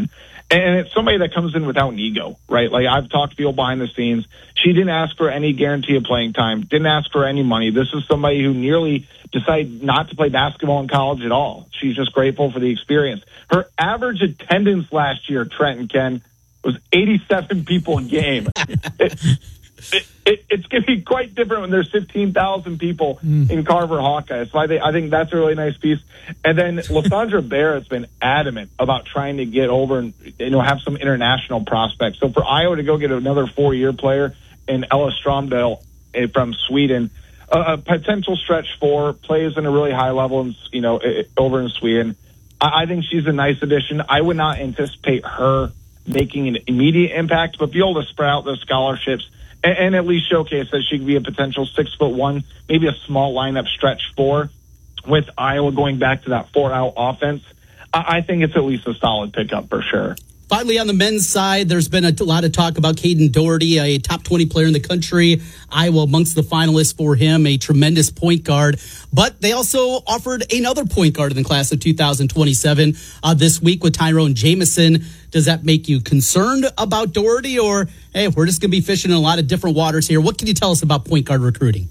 And it's somebody that comes in without an ego, right? Like I've talked to people behind the scenes. She didn't ask for any guarantee of playing time, didn't ask for any money. This is somebody who nearly decided not to play basketball in college at all. She's just grateful for the experience. Her average attendance last year, Trent and Ken, was eighty-seven people a game. it, it, it, it's going to be quite different when there's fifteen thousand people mm. in Carver Hawkeye. So I think, I think that's a really nice piece. And then Lysandra Barrett's been adamant about trying to get over and, you know, have some international prospects. So for Iowa to go get another four-year player in Ella Stromdal from Sweden, uh, a potential stretch four, plays in a really high level, in, you know, over in Sweden. I, I think she's a nice addition. I would not anticipate her making an immediate impact, but be able to spread out those scholarships and, and at least showcase that she could be a potential six foot one, maybe a small lineup stretch four with Iowa going back to that four out offense. I, I think it's at least a solid pickup for sure. Finally, on the men's side, there's been a lot of talk about Caden Doherty, a top twenty player in the country. Iowa amongst the finalists for him, a tremendous point guard. But they also offered another point guard in the class of two thousand twenty-seven uh, this week with Tyrone Jamison. Does that make you concerned about Doherty, or, hey, we're just going to be fishing in a lot of different waters here? What can you tell us about point guard recruiting?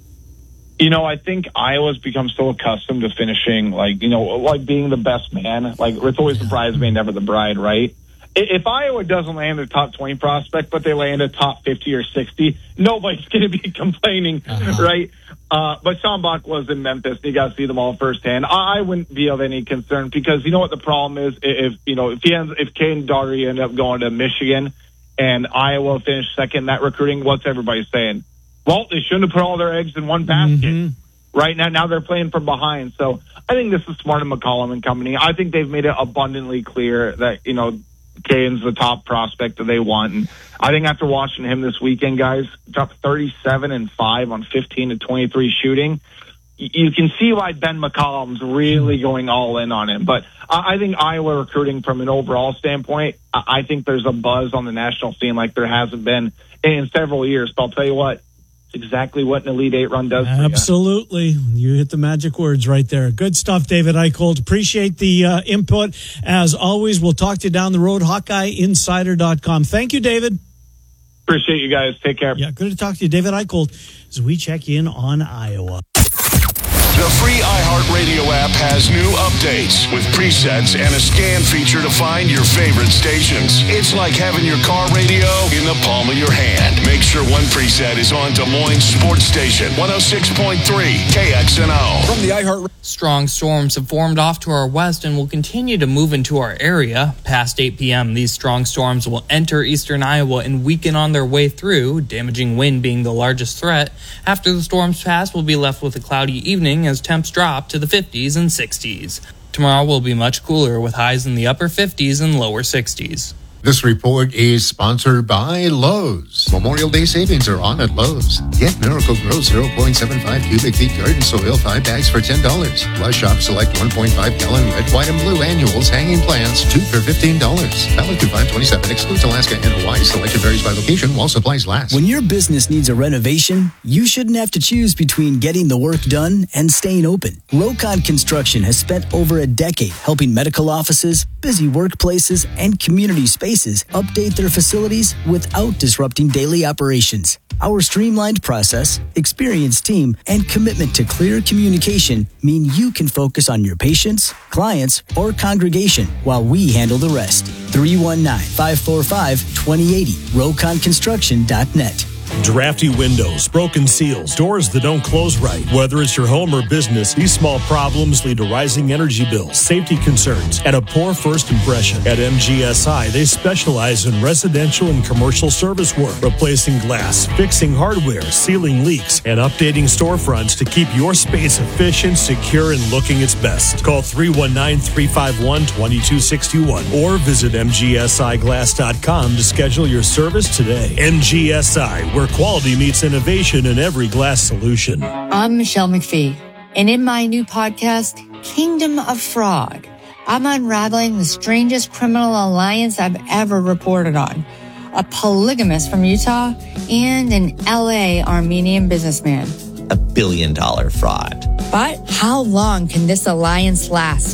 You know, I think Iowa's become so accustomed to finishing, like, you know, like being the best man. Like, it's always the bridesmaid, never the bride, right? If Iowa doesn't land a top twenty prospect, but they land a top fifty or sixty, nobody's going to be complaining, uh-huh. right? Uh, but Sean Bach was in Memphis. You got to see them all firsthand. I, I wouldn't be of any concern because you know what the problem is? If, you know, if he ends, if Caden Doherty ended up going to Michigan and Iowa finished second in that recruiting, what's everybody saying? Well, they shouldn't have put all their eggs in one basket. Mm-hmm. Right now, now they're playing from behind. So I think this is smart of McCollum and company. I think they've made it abundantly clear that, you know, Caden's the top prospect that they want. And I think after watching him this weekend, guys, dropped thirty-seven and five on fifteen to twenty-three shooting. You can see why Ben McCollum's really going all in on him. But I think Iowa recruiting from an overall standpoint, I think there's a buzz on the national scene like there hasn't been in several years. But I'll tell you what, it's exactly what an Elite Eight run does. Absolutely. For you. You hit the magic words right there. Good stuff, David Eicholt. Appreciate the uh, input. As always, we'll talk to you down the road, Hawkeye Insider dot com. Thank you, David. Appreciate you guys. Take care. Yeah, good to talk to you, David Eicholt, as we check in on Iowa. The free iHeartRadio app has new updates with presets and a scan feature to find your favorite stations. It's like having your car radio in the palm of your hand. Make sure one preset is on Des Moines Sports Station, one oh six point three K X N O. From the iHeart. Strong storms have formed off to our west and will continue to move into our area. Past eight p.m., these strong storms will enter eastern Iowa and weaken on their way through, damaging wind being the largest threat. After the storms pass, we'll be left with a cloudy evening as temps drop to the fifties and sixties. Tomorrow will be much cooler with highs in the upper fifties and lower sixties. This report is sponsored by Lowe's. Memorial Day savings are on at Lowe's. Get Miracle-Gro zero point seven five cubic feet garden soil, five bags for ten dollars. Plus shop select one point five gallon red, white, and blue annuals hanging plants, two for fifteen dollars. Valid through five twenty-seven. Excludes Alaska and Hawaii. Selection varies by location while supplies last. When your business needs a renovation, you shouldn't have to choose between getting the work done and staying open. Rokon Construction has spent over a decade helping medical offices, busy workplaces, and community spaces update their facilities without disrupting daily operations. Our streamlined process, experienced team, and commitment to clear communication mean you can focus on your patients, clients, or congregation while we handle the rest. three one nine, five four five, two oh eight oh, rokon construction dot net. Drafty windows, broken seals, doors that don't close right. Whether it's your home or business, these small problems lead to rising energy bills, safety concerns, and a poor first impression. At M G S I, they specialize in residential and commercial service work, replacing glass, fixing hardware, sealing leaks, and updating storefronts to keep your space efficient, secure, and looking its best. Call three one nine, three five one, two two six one or visit M G S I glass dot com to schedule your service today. M G S I, where quality meets innovation in every glass solution. I'm Michelle McPhee, and in my new podcast, Kingdom of Fraud, I'm unraveling the strangest criminal alliance I've ever reported on. A polygamist from Utah and an L A Armenian businessman. A billion dollar fraud. But how long can this alliance last?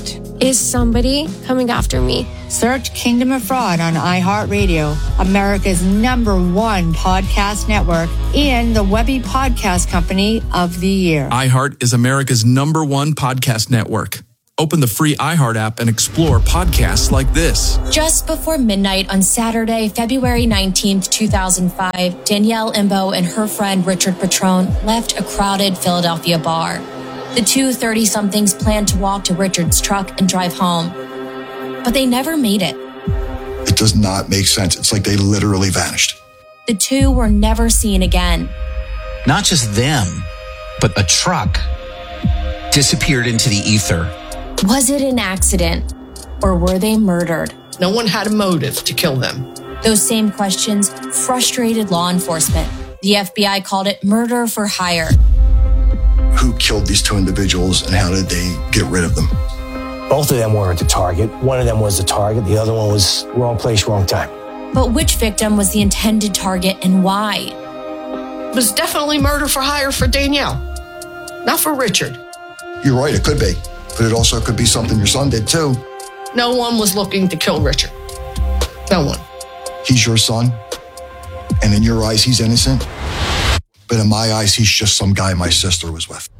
Is somebody coming after me? Search Kingdom of Fraud on iHeartRadio, America's number one podcast network, and the Webby Podcast Company of the Year. iHeart is America's number one podcast network. Open the free iHeart app and explore podcasts like this. Just before midnight on Saturday, February nineteenth, two thousand five, Danielle Imbo and her friend Richard Petrone left a crowded Philadelphia bar. The two thirty-somethings planned to walk to Richard's truck and drive home, but they never made it. It does not make sense. It's like they literally vanished. The two were never seen again. Not just them, but a truck disappeared into the ether. Was it an accident, or were they murdered? No one had a motive to kill them. Those same questions frustrated law enforcement. The F B I called it murder for hire. Who killed these two individuals and how did they get rid of them? Both of them weren't the target. One of them was the target. The other one was wrong place, wrong time. But which victim was the intended target and why? It was definitely murder for hire for Danielle, not for Richard. You're right, it could be. But it also could be something your son did too. No one was looking to kill Richard. No one. He's your son, and in your eyes, he's innocent. But in my eyes, he's just some guy my sister was with.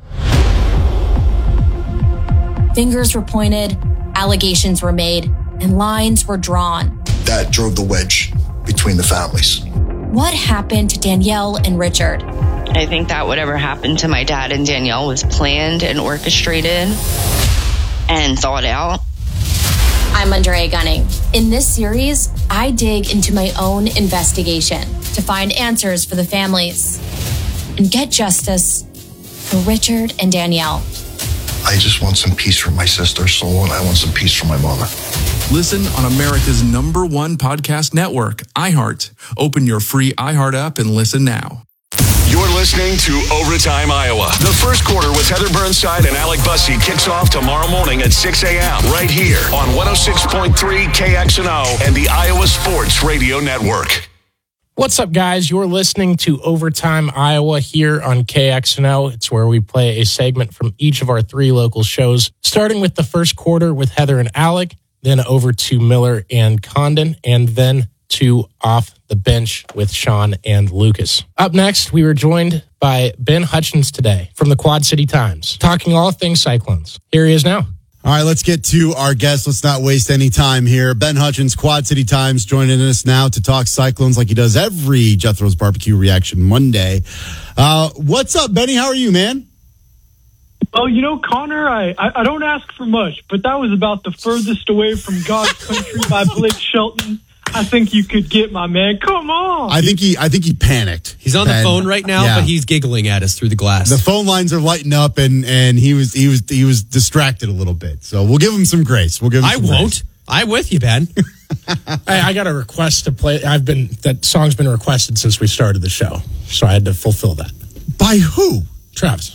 Fingers were pointed, allegations were made, and lines were drawn. That drove the wedge between the families. What happened to Danielle and Richard? I think that whatever happened to my dad and Danielle was planned and orchestrated and thought out. I'm Andrea Gunning. In this series, I dig into my own investigation to find answers for the families and get justice for Richard and Danielle. I just want some peace for my sister's soul, and I want some peace for my mother. Listen on America's number one podcast network, iHeart. Open your free iHeart app and listen now. You're listening to Overtime Iowa. The first quarter with Heather Burnside and Alec Bussey kicks off tomorrow morning at six a.m. right here on one oh six point three K X N O and the Iowa Sports Radio Network. What's up, guys? You're listening to Overtime Iowa here on K X N O. It's where we play a segment from each of our three local shows, starting with the first quarter with Heather and Alec, then over to Miller and Condon, and then to Off the Bench with Sean and Lucas. Up next, we were joined by Ben Hutchins today from the Quad City Times, talking all things Cyclones. Here he is now. All right, let's get to our guest. Let's not waste any time here. Ben Hutchins, Quad City Times, joining us now to talk Cyclones like he does every Jethro's Barbecue Reaction Monday. Uh, what's up, Benny? How are you, man? Oh, you know, Connor, I, I, I don't ask for much, but that was about the furthest away from God's country by Blake Shelton I think you could get, my man. Come on. I think he I think he panicked. He's on Ben. the phone right now, Yeah. but he's giggling at us through the glass. The phone lines are lighting up, and and he was he was he was distracted a little bit. So we'll give him some grace. We'll give him I some won't. grace. I'm with you, Ben. I, I got a request to play. I've been that song's been requested since we started the show, so I had to fulfill that. By who? Travis.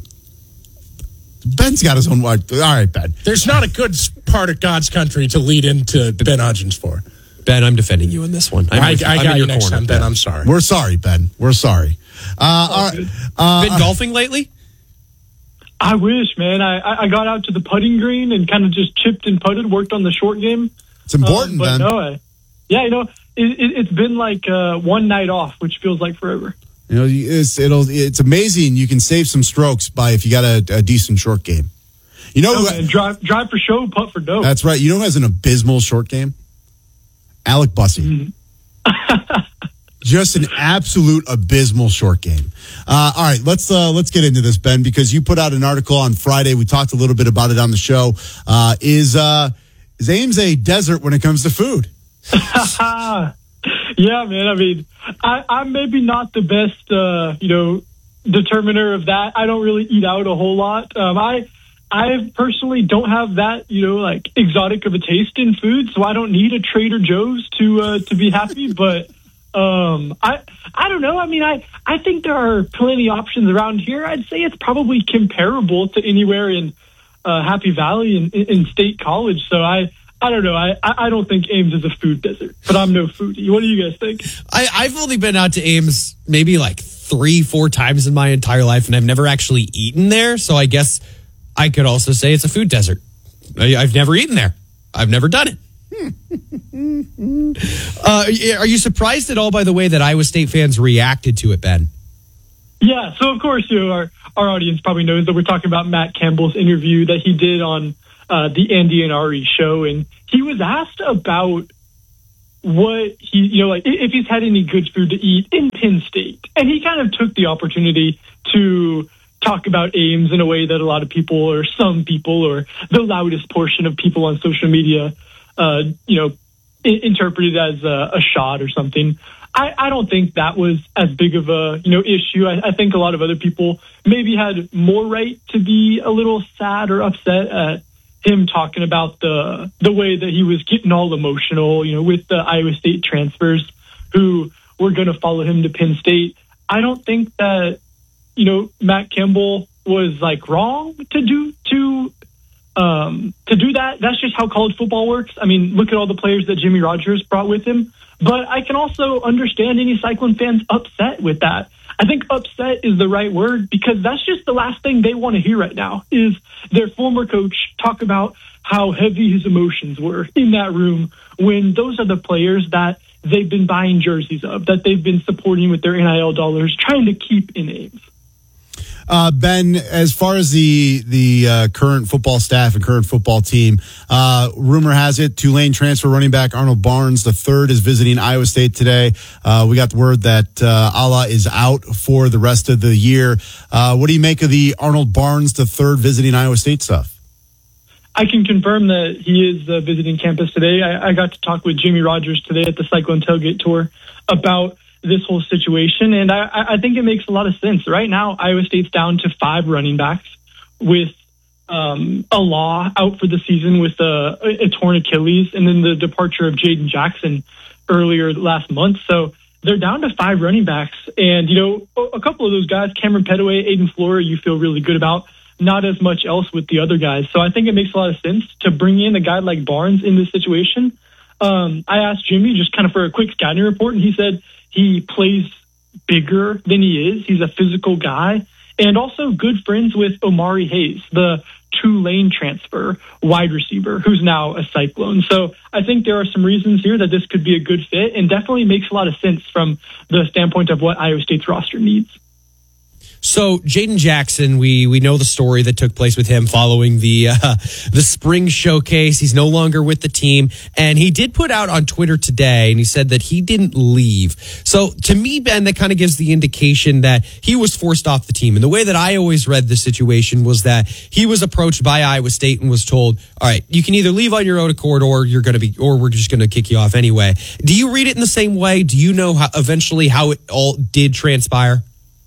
Ben's got his own. All right, Ben. There's not a good part of God's country to lead into Ben Hutchins for. Ben, I'm defending you in this one. I'm I, with- I I'm got in you your next corner, time, Ben. I'm sorry. We're sorry, Ben. We're sorry. Uh, all right. Uh, Been golfing lately? I wish, man. I, I- I got out to the putting green and kind of just chipped and putted, worked on the short game. It's important, Um, but Ben. no, I, yeah, you know, it, it, it's been like uh, one night off, which feels like forever. You know, it's it'll it's amazing. You can save some strokes by if you got a, a decent short game. You know, No, who, man, drive, drive for show, putt for dough. that's right. You know who has an abysmal short game? Alec Bussey. Just an absolute abysmal short game. Uh, all right, let's uh, let's get into this, Ben, because you put out an article on Friday. We talked a little bit about it on the show. Uh, is uh, is Ames a desert when it comes to food? Yeah, man. I mean, I, I'm maybe not the best, uh, you know, determiner of that. I don't really eat out a whole lot. Um, I, I personally don't have that, you know, like exotic of a taste in food, so I don't need a Trader Joe's to uh, to be happy. But um, I, I don't know. I mean, I, I think there are plenty of options around here. I'd say it's probably comparable to anywhere in uh, Happy Valley and in, in State College. So I. I don't know. I, I don't think Ames is a food desert, but I'm no foodie. What do you guys think? I, I've only been out to Ames maybe like three, four times in my entire life, and I've never actually eaten there. So I guess I could also say it's a food desert. I, I've never eaten there. I've never done it. uh, are you surprised at all by the way that Iowa State fans reacted to it, Ben? Yeah, so of course, you know, our, our audience probably knows that we're talking about Matt Campbell's interview that he did on uh, the Andy and Ari show. And he was asked about what he, you know, like if he's had any good food to eat in Penn State. And he kind of took the opportunity to talk about Ames in a way that a lot of people or some people or the loudest portion of people on social media, uh, you know, I- interpreted as a, a shot or something. I, I don't think that was as big of a, you know, issue. I, I think a lot of other people maybe had more right to be a little sad or upset at him talking about the the way that he was getting all emotional, you know, with the Iowa State transfers who were going to follow him to Penn State. I don't think that, you know, Matt Campbell was like wrong to do to um, to do that. That's just how college football works. I mean, look at all the players that Jimmy Rogers brought with him. But I can also understand any Cyclone fans upset with that. I think upset is the right word because that's just the last thing they want to hear right now is their former coach talk about how heavy his emotions were in that room when those are the players that they've been buying jerseys of, that they've been supporting with their N I L dollars, trying to keep in Ames. Uh, Ben, as far as the the uh, current football staff and current football team, uh, rumor has it Tulane transfer running back Arnold Barnes the third is visiting Iowa State today. Uh, we got the word that uh, Allah is out for the rest of the year. Uh, what do you make of the Arnold Barnes the third visiting Iowa State stuff? I can confirm that he is uh, visiting campus today. I, I got to talk with Jimmy Rogers today at the Cyclone Tailgate Tour about this whole situation. And I, I think it makes a lot of sense. Right now, Iowa State's down to five running backs with um, a law out for the season with a, a torn Achilles and then the departure of Jaden Jackson earlier last month. So they're down to five running backs. And, you know, a couple of those guys, Cameron Petaway, Aiden Flora, you feel really good about. Not as much else with the other guys. So I think it makes a lot of sense to bring in a guy like Barnes in this situation. Um, I asked Jimmy just kind of for a quick scouting report, and he said he plays bigger than he is. He's a physical guy and also good friends with Omari Hayes, the Tulane transfer wide receiver who's now a Cyclone. So I think there are some reasons here that this could be a good fit and definitely makes a lot of sense from the standpoint of what Iowa State's roster needs. So Jaden Jackson, we we know the story that took place with him following the uh, the spring showcase. He's no longer with the team, and he did put out on Twitter today, and he said that he didn't leave. So to me, Ben, that kind of gives the indication that he was forced off the team. And the way that I always read the situation was that he was approached by Iowa State and was told, "All right, you can either leave on your own accord, or you're going to be, or we're just going to kick you off anyway." Do you read it in the same way? Do you know how eventually how it all did transpire?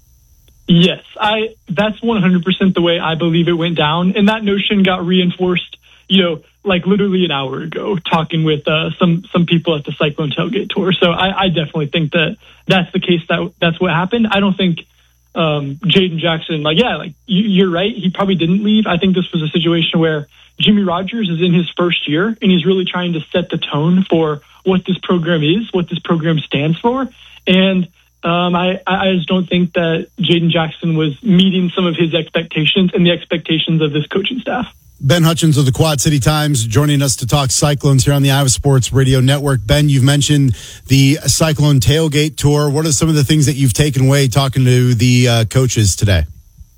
Yes, I. That's one hundred percent the way I believe it went down. And that notion got reinforced, you know, like literally an hour ago, talking with uh, some some people at the Cyclone Tailgate Tour. So I, I definitely think that that's the case, that that's what happened. I don't think um, Jaden Jackson, like, yeah, like you, you're right. He probably didn't leave. I think this was a situation where Jimmy Rogers is in his first year and he's really trying to set the tone for what this program is, what this program stands for. And Um, I, I just don't think that Jaden Jackson was meeting some of his expectations and the expectations of this coaching staff. Ben Hutchins of the Quad City Times joining us to talk Cyclones here on the Iowa Sports Radio Network. Ben, you've mentioned the Cyclone Tailgate Tour. What are some of the things that you've taken away talking to the uh, coaches today?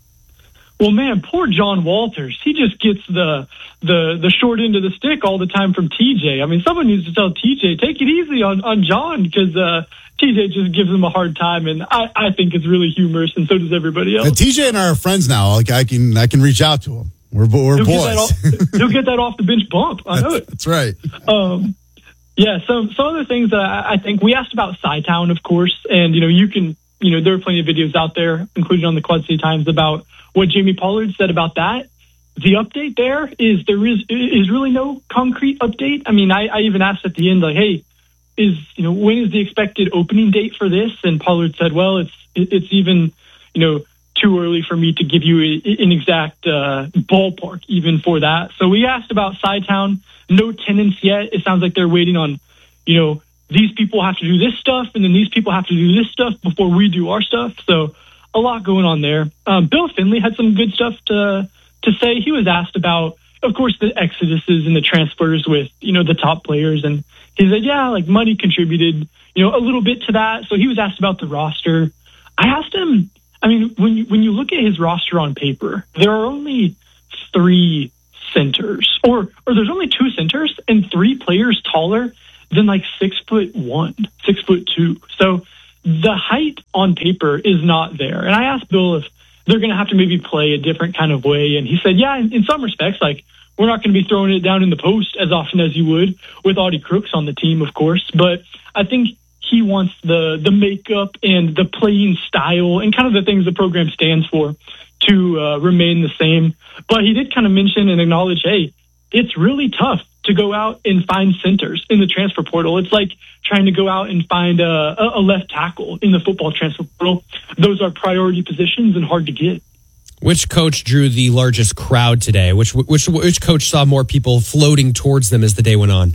Well, man, poor John Walters. He just gets the the the short end of the stick all the time from T J. I mean, someone needs to tell T J, take it easy on, on John, because uh, T J just gives him a hard time, and I, I think it's really humorous, and so does everybody else. And T J and I are friends now. Like I can I can reach out to him. We're we're he'll boys. Get off, he'll get that off the bench bump. I know that's, it. That's right. Um, yeah. So some other things that I, I think we asked about Cytown, of course, and you know you can you know there are plenty of videos out there, including on the Quad City Times, about what Jamie Pollard said about that. The update there is there is is really no concrete update. I mean, I, I even asked at the end, like, hey, is you know when is the expected opening date for this? And Pollard said, well, it's it's even you know too early for me to give you a, an exact uh, ballpark even for that. So we asked about Cytown. No tenants yet. It sounds like they're waiting on you know these people have to do this stuff, and then these people have to do this stuff before we do our stuff. So a lot going on there. Um, Bill Finley had some good stuff to to say. He was asked about of course, the exoduses and the transfers with, you know, the top players. And he said, yeah, like money contributed, you know, a little bit to that. So he was asked about the roster. I asked him, I mean, when you, when you look at his roster on paper, there are only three centers, or or there's only two centers and three players taller than like six foot one, six foot two. So the height on paper is not there. And I asked Bill if they're going to have to maybe play a different kind of way. And he said, yeah, in, in some respects, like we're not going to be throwing it down in the post as often as you would with Audie Crooks on the team, of course. But I think he wants the the makeup and the playing style and kind of the things the program stands for to uh, remain the same. But he did kind of mention and acknowledge, hey, it's really tough to go out and find centers in the transfer portal. It's like trying to go out and find a, a left tackle in the football transfer portal. Those are priority positions and hard to get. Which coach drew the largest crowd today? Which which which coach saw more people floating towards them as the day went on?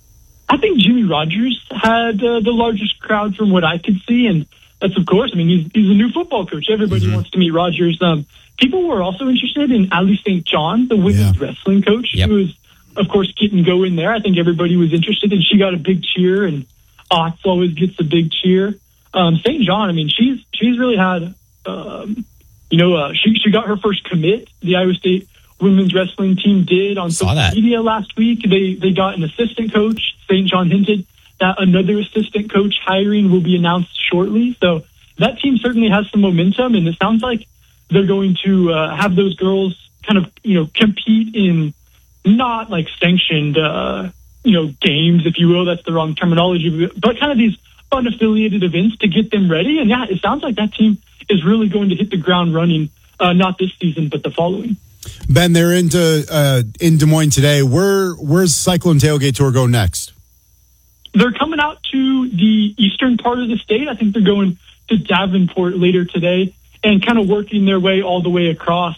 I think Jimmy Rogers had uh, the largest crowd from what I could see, and that's, of course, I mean, he's, he's a new football coach. Everybody mm-hmm. wants to meet Rogers. Um, people were also interested in Ali Saint John, the women's yeah. wrestling coach, yep. who was, of course, getting going there. I think everybody was interested, and she got a big cheer, and Ox always gets a big cheer. Um, Saint John, I mean, she's she's really had, um, you know, uh, she she got her first commit. The Iowa State women's wrestling team did on social that. media last week. They they got an assistant coach. Saint John hinted that another assistant coach hiring will be announced shortly. So that team certainly has some momentum, and it sounds like they're going to uh, have those girls kind of, you know, compete in not like sanctioned, uh, you know, games, if you will. That's the wrong terminology, but kind of these unaffiliated events to get them ready. And yeah, it sounds like that team is really going to hit the ground running, uh, not this season, but the following. Ben, they're into uh, in Des Moines today. Where where's Cyclone Tailgate Tour go next? They're coming out to the eastern part of the state. I think they're going to Davenport later today and kind of working their way all the way across.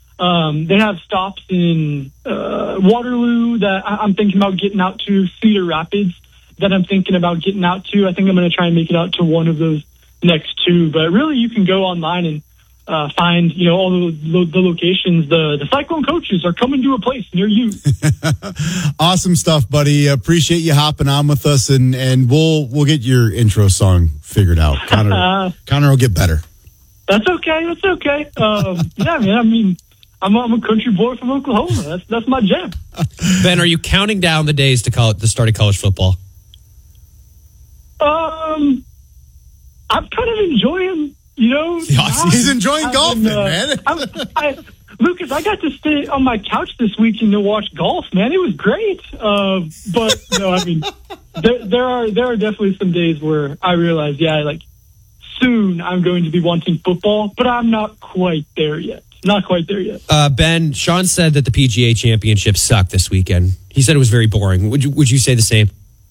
Um, they have stops in uh, Waterloo that I- I'm thinking about getting out to, Cedar Rapids that I'm thinking about getting out to. I think I'm going to try and make it out to one of those next two. But really, you can go online and Uh, find, you know, all the, the, the locations. The, the Cyclone coaches are coming to a place near you. Awesome stuff, buddy. Appreciate you hopping on with us, and, and we'll we'll get your intro song figured out. Connor, Connor will get better. That's okay. That's okay. Um, yeah, man. I mean, I'm, I'm a country boy from Oklahoma. That's that's my jam. Ben, are you counting down the days to call it the start of college football? Um, I'm kind of enjoying. You know, he's enjoying golfing, uh, man. I, I, Lucas, I got to stay on my couch this weekend to watch golf, man. It was great. Uh, but no, I mean, there, there are there are definitely some days where I realize, yeah, like soon I'm going to be wanting football, but I'm not quite there yet. Not quite there yet. Uh, Ben, Sean said that the P G A Championship sucked this weekend. He said it was very boring. Would you Would you say the same?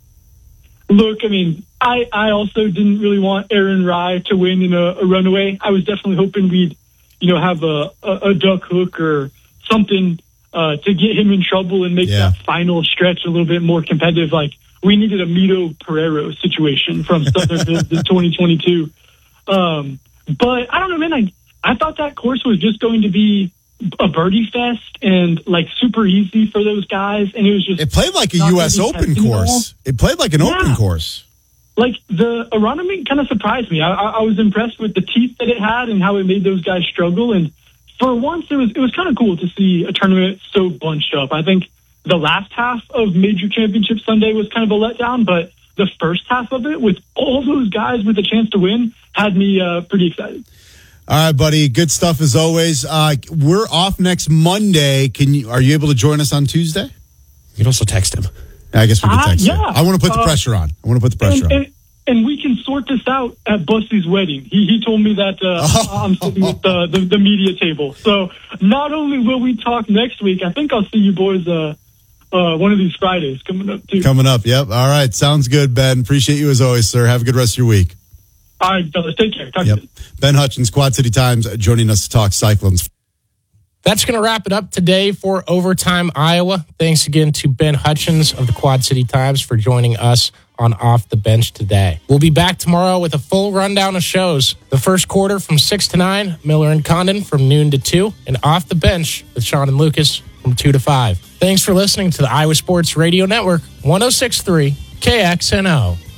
Look, I mean, I, I also didn't really want Aaron Rye to win in a, a runaway. I was definitely hoping we'd, you know, have a, a, a duck hook or something uh, to get him in trouble and make yeah. that final stretch a little bit more competitive. Like, we needed a Mito Pereiro situation from Southern Miss in twenty twenty-two. Um, but I don't know, man. I, I thought that course was just going to be a birdie fest and like super easy for those guys, and it was just it played like a U S Open course. It played like an yeah. open course. Like the Aronimink kind of surprised me. I, I was impressed with the teeth that it had and how it made those guys struggle. And for once, it was it was kind of cool to see a tournament so bunched up. I think the last half of Major Championship Sunday was kind of a letdown, but the first half of it with all those guys with a chance to win had me uh, pretty excited. All right, buddy. Good stuff as always. Uh, we're off next Monday. Can you? Are you able to join us on Tuesday? You can also text him. I guess we can text uh, yeah. him. I want to put the uh, pressure on. I want to put the pressure and, on. And, and we can sort this out at Busty's wedding. He he told me that uh, oh. I'm sitting with the, the, the media table. So not only will we talk next week, I think I'll see you boys uh, uh, one of these Fridays coming up too. Coming up, yep. All right, sounds good, Ben. Appreciate you as always, sir. Have a good rest of your week. All right, fellas. Take care. Talk yep. to you. Ben Hutchins, Quad City Times, joining us to talk Cyclones. That's going to wrap it up today for Overtime Iowa. Thanks again to Ben Hutchins of the Quad City Times for joining us on Off the Bench today. We'll be back tomorrow with a full rundown of shows. The first quarter from six to nine, Miller and Condon from noon to two, and Off the Bench with Sean and Lucas from two to five. Thanks for listening to the Iowa Sports Radio Network, one oh six point three K X N O.